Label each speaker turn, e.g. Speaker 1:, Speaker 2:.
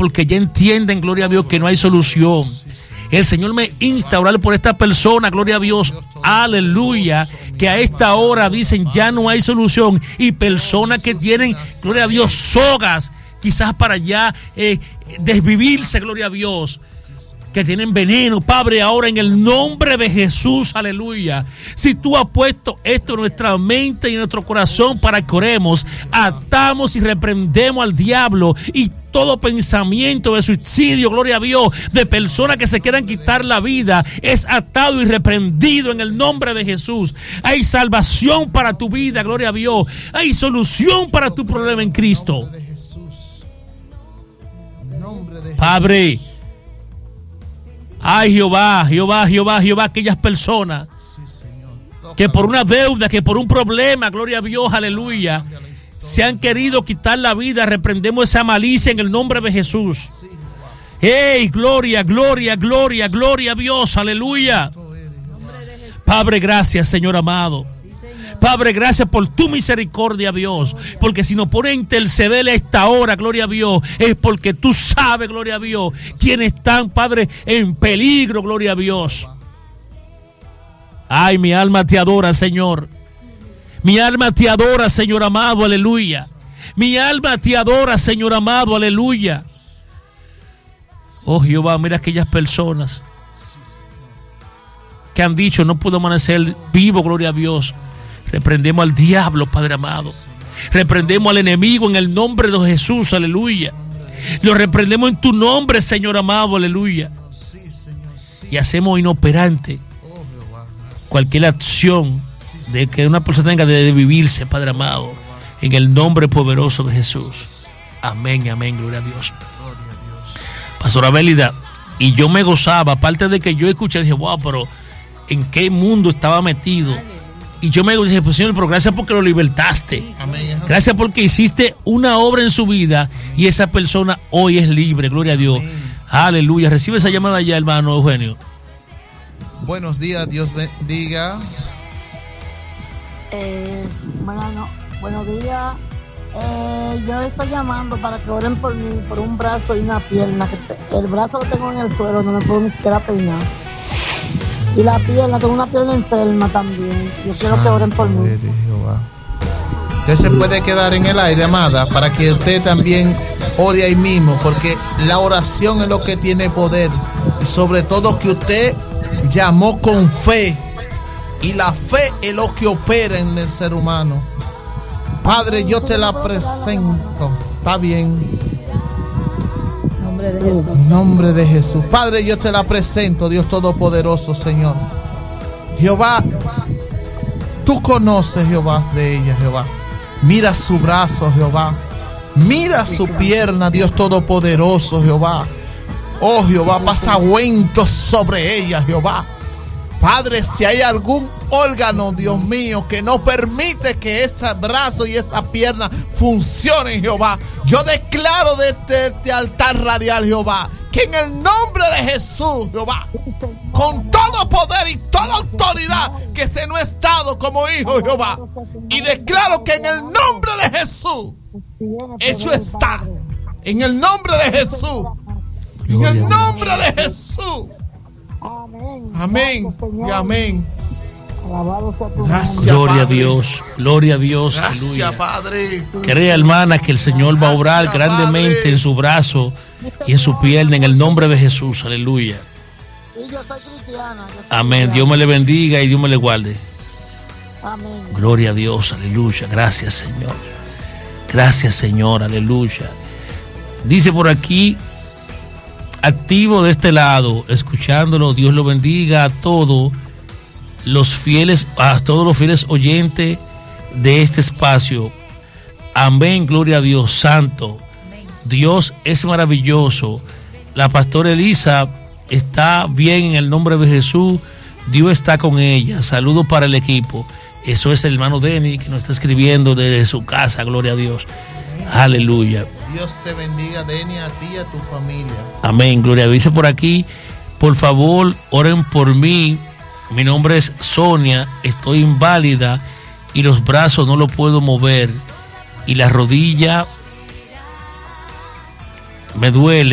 Speaker 1: porque ya entienden, gloria a Dios, que no hay solución. El Señor me insta a orar por esta persona, gloria a Dios, aleluya, que a esta hora dicen ya no hay solución, y personas que tienen, gloria a Dios, sogas, quizás para ya desvivirse, gloria a Dios, que tienen veneno, Padre, ahora en el nombre de Jesús, aleluya. Si tú has puesto esto en nuestra mente y en nuestro corazón para que oremos, atamos y reprendemos al diablo y todo pensamiento de suicidio, gloria a Dios, de personas que se quieran quitar la vida, es atado y reprendido en el nombre de Jesús. Hay salvación para tu vida, gloria a Dios. Hay solución para tu problema en Cristo. Padre, ay, Jehová, Jehová, Jehová, Jehová, aquellas personas que por una deuda, que por un problema, gloria a Dios, aleluya, se han querido quitar la vida, reprendemos esa malicia en el nombre de Jesús. ¡Hey, gloria, gloria, gloria, gloria a Dios, aleluya! Padre, gracias, Señor amado. Padre, gracias por tu misericordia, Dios, porque si nos pone a interceder a esta hora, gloria a Dios, es porque tú sabes, gloria a Dios, quienes están, Padre, en peligro, gloria a Dios. Ay, mi alma te adora, Señor. Mi alma te adora, Señor amado, aleluya. Mi alma te adora, Señor amado, aleluya. Oh, Jehová, mira aquellas personas que han dicho, no puedo amanecer vivo, gloria a Dios. Reprendemos al diablo, Padre amado. Reprendemos al enemigo en el nombre de Jesús, aleluya. Lo reprendemos en tu nombre, Señor amado, aleluya. Y hacemos inoperante cualquier acción de que una persona tenga de vivirse, Padre amado, en el nombre poderoso de Jesús. Amén, amén, gloria a Dios. Pastora Bélida, y yo me gozaba, aparte de que yo escuché, dije, wow, pero ¿en qué mundo estaba metido? Y yo me dije, pues Señor, pero gracias porque lo libertaste. Gracias porque hiciste una obra en su vida y esa persona hoy es libre, gloria a Dios. Aleluya. Recibe esa llamada ya, hermano Eugenio.
Speaker 2: Buenos días, Dios bendiga.
Speaker 3: Buenos días. Yo estoy llamando para que oren por mí, por un brazo y una pierna. El brazo lo tengo en el suelo, no me puedo ni siquiera peinar. Y la pierna, tengo una pierna enferma también. Yo quiero que oren por mí.
Speaker 2: Usted se puede quedar en el aire, amada, para que usted también ore ahí mismo, porque la oración es lo que tiene poder. Y sobre todo que usted llamó con fe. Y la fe es lo que opera en el ser humano. Padre, yo te la presento. Está bien.
Speaker 4: De Jesús.
Speaker 2: Nombre de Jesús. Padre, yo te la presento, Dios Todopoderoso, Señor. Jehová, tú conoces, Jehová, de ella, Jehová. Mira su brazo, Jehová. Mira su pierna, Dios Todopoderoso, Jehová. Oh, Jehová, pasa ungüento sobre ella, Jehová. Padre, si hay algún órgano, Dios mío, que no permite que ese brazo y esa pierna funcionen, Jehová, yo declaro desde este altar radial, Jehová, que en el nombre de Jesús, Jehová, con todo poder y toda autoridad que se nos ha dado como hijo, Jehová, y declaro que en el nombre de Jesús, hecho está, en el nombre de Jesús, en el nombre de Jesús. Amén y amén. Gracias,
Speaker 1: gloria a
Speaker 2: Padre.
Speaker 1: Dios, gloria a Dios.
Speaker 2: Gracias,
Speaker 1: aleluya.
Speaker 2: Padre.
Speaker 1: Crea, hermana, que el Señor va a obrar
Speaker 2: Gracias,
Speaker 1: grandemente
Speaker 2: Padre.
Speaker 1: en su brazo y en su pierna en el nombre de Jesús, aleluya. Amén. Dios me le bendiga y Dios me le guarde.
Speaker 3: Amén.
Speaker 1: Gloria a Dios, aleluya. Gracias, Señor. Gracias, Señor, aleluya. Dice por aquí, activo de este lado, escuchándolo. Dios lo bendiga a todos los fieles oyentes de este espacio. Amén, gloria a Dios santo. Dios es maravilloso. La pastora Elisa está bien en el nombre de Jesús. Dios está con ella. Saludos para el equipo. Eso es el hermano Denny que nos está escribiendo desde su casa. Gloria a Dios. Aleluya.
Speaker 2: Dios te bendiga, Denny, a ti y a tu familia.
Speaker 1: Amén, gloria. Dice por aquí, por favor, oren por mí. Mi nombre es Sonia, estoy inválida y los brazos no los puedo mover y la rodilla me duele.